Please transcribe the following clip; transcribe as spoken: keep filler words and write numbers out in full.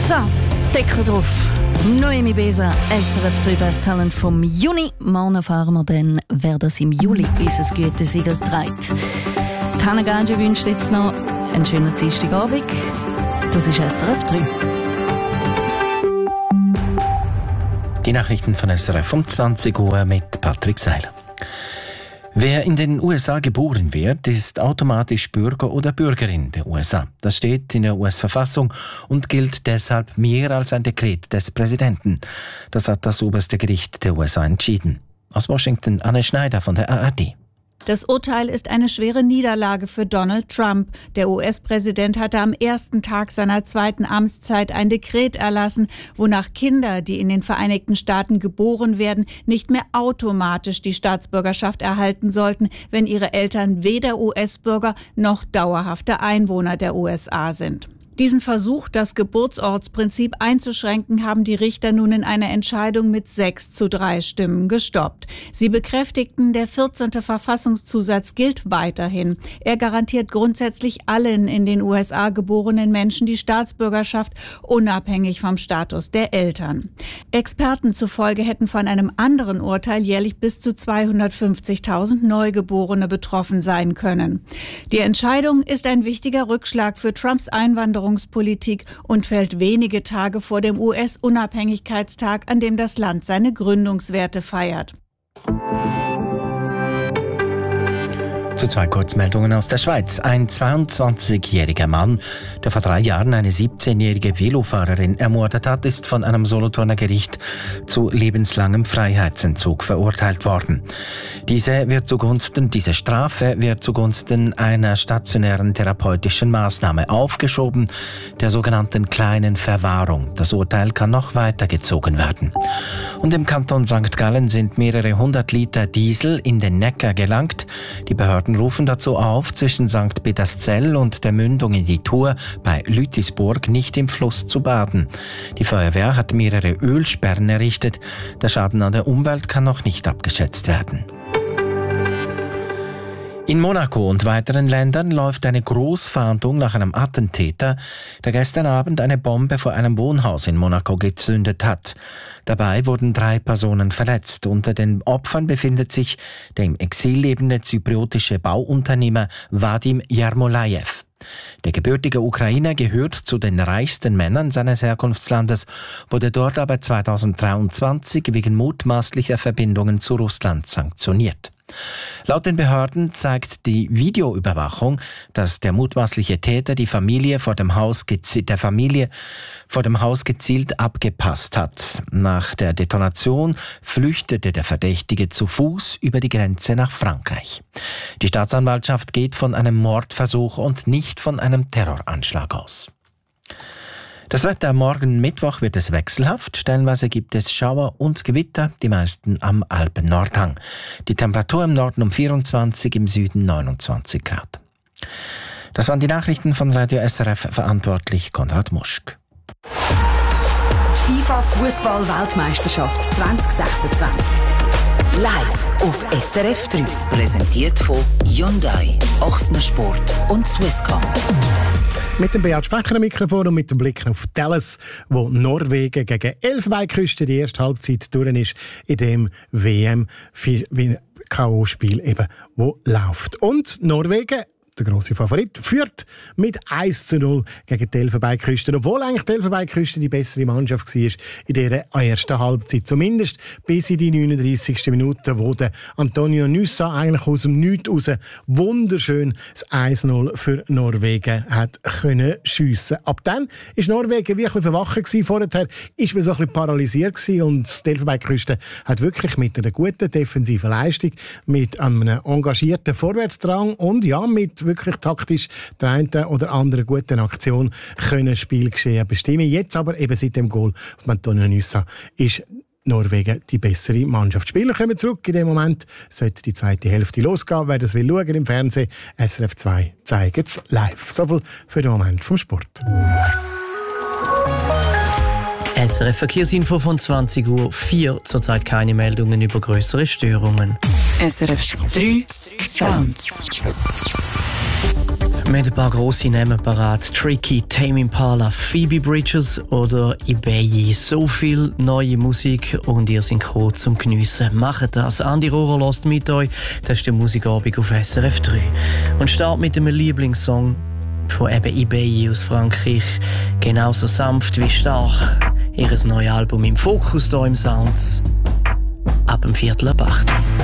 So, Deckel drauf. Noemi Besa, S R F drei Best Talent vom Juni. Morgen erfahren wir dann, wer das im Juli unser Gütesiegel trägt. Hanna Gage wünscht jetzt noch einen schönen Dienstagabend. Das ist S R F drei. Die Nachrichten von S R F um zwanzig Uhr mit Patrick Seiler. Wer in den U S A geboren wird, ist automatisch Bürger oder Bürgerin der U S A. Das steht in der U S-Verfassung und gilt deshalb mehr als ein Dekret des Präsidenten. Das hat das oberste Gericht der U S A entschieden. Aus Washington Anne Schneider von der A R D. Das Urteil ist eine schwere Niederlage für Donald Trump. Der U S-Präsident hatte am ersten Tag seiner zweiten Amtszeit ein Dekret erlassen, wonach Kinder, die in den Vereinigten Staaten geboren werden, nicht mehr automatisch die Staatsbürgerschaft erhalten sollten, wenn ihre Eltern weder U S-Bürger noch dauerhafte Einwohner der U S A sind. Diesen Versuch, das Geburtsortsprinzip einzuschränken, haben die Richter nun in einer Entscheidung mit sechs zu drei Stimmen gestoppt. Sie bekräftigten, der vierzehnte Verfassungszusatz gilt weiterhin. Er garantiert grundsätzlich allen in den U S A geborenen Menschen die Staatsbürgerschaft, unabhängig vom Status der Eltern. Experten zufolge hätten von einem anderen Urteil jährlich bis zu zweihundertfünfzigtausend Neugeborene betroffen sein können. Die Entscheidung ist ein wichtiger Rückschlag für Trumps Einwanderung und fällt wenige Tage vor dem U S-Unabhängigkeitstag, an dem das Land seine Gründungswerte feiert. Zu zwei Kurzmeldungen aus der Schweiz. Ein zweiundzwanzigjähriger Mann, der vor drei Jahren eine siebzehnjährige Velofahrerin ermordet hat, ist von einem Solothurner Gericht zu lebenslangem Freiheitsentzug verurteilt worden. Diese wird zugunsten, diese Strafe wird zugunsten einer stationären therapeutischen Maßnahme aufgeschoben, der sogenannten kleinen Verwahrung. Das Urteil kann noch weitergezogen werden. Und im Kanton Sankt Gallen sind mehrere hundert Liter Diesel in den Neckar gelangt. Die Behörden rufen dazu auf, zwischen Sankt Peterszell und der Mündung in die Thur bei Lütisburg nicht im Fluss zu baden. Die Feuerwehr hat mehrere Ölsperren errichtet. Der Schaden an der Umwelt kann noch nicht abgeschätzt werden. In Monaco und weiteren Ländern läuft eine Großfahndung nach einem Attentäter, der gestern Abend eine Bombe vor einem Wohnhaus in Monaco gezündet hat. Dabei wurden drei Personen verletzt. Unter den Opfern befindet sich der im Exil lebende zypriotische Bauunternehmer Vadim Yarmolayev. Der gebürtige Ukrainer gehört zu den reichsten Männern seines Herkunftslandes, wurde dort aber zweitausenddreiundzwanzig wegen mutmaßlicher Verbindungen zu Russland sanktioniert. Laut den Behörden zeigt die Videoüberwachung, dass der mutmaßliche Täter die Familie vor dem Haus gezi- der Familie vor dem Haus gezielt abgepasst hat. Nach der Detonation flüchtete der Verdächtige zu Fuß über die Grenze nach Frankreich. Die Staatsanwaltschaft geht von einem Mordversuch und nicht von einem Terroranschlag aus. Das Wetter: morgen Mittwoch wird es wechselhaft. Stellenweise gibt es Schauer und Gewitter, die meisten am Alpen-Nordhang. Die Temperatur im Norden um vierundzwanzig, im Süden neunundzwanzig Grad. Das waren die Nachrichten von Radio S R F, verantwortlich Konrad Muschk. Die FIFA-Fußball-Weltmeisterschaft zwanzig sechsundzwanzig. Live auf S R F drei. Präsentiert von Hyundai, Ochsner Sport und Swisscom. Mit dem Beat Sprecher am Mikrofon und mit dem Blick auf Dallas, wo Norwegen gegen Elfenbeinküste die erste Halbzeit durch ist, in dem W M-K O-Spiel eben, wo läuft. Und Norwegen, der grosse Favorit, führt mit eins zu null gegen die Elfenbeinküste. Obwohl eigentlich die Elfenbeinküste die bessere Mannschaft war in dieser ersten Halbzeit. Zumindest bis in die neununddreissigste Minute, wo der Antonio Nusa eigentlich aus dem Nichts raus wunderschön das eins zu null für Norwegen hat können schiessen. Ab dann war Norwegen wirklich verwachen gewesen. Vorher war man so ein bisschen paralysiert gewesen und die Elfenbeinküste hat wirklich mit einer guten defensiven Leistung, mit einem engagierten Vorwärtsdrang und ja, mit wirklich taktisch der einen oder anderen guten Aktion können das Spielgeschehen bestimmen. Jetzt aber eben seit dem Goal von Antonio Nusa ist Norwegen die bessere Mannschaft. Die Spieler kommen zurück. In dem Moment sollte die zweite Hälfte losgehen. Wer das will schauen im Fernsehen, S R F zwei zeigt es live. Soviel für den Moment vom Sport. S R F Verkehrsinfo von zwanzig Uhr vier. Zurzeit keine Meldungen über größere Störungen. S R F drei Sounds. Wir haben ein paar grosse Namen parat. Tricky, Tame Impala, Phoebe Bridgers oder Ibeyi. So viel neue Musik und ihr seid gekommen zum Geniessen. Macht das. Andi Rohrer lässt mit euch. Das ist der Musikabend auf S R F drei. Und start mit einem Lieblingssong von eben Ibeyi aus Frankreich. Genauso sanft wie stark. Ihres neues Album im Fokus hier im Sounds. Ab dem Viertel ab acht.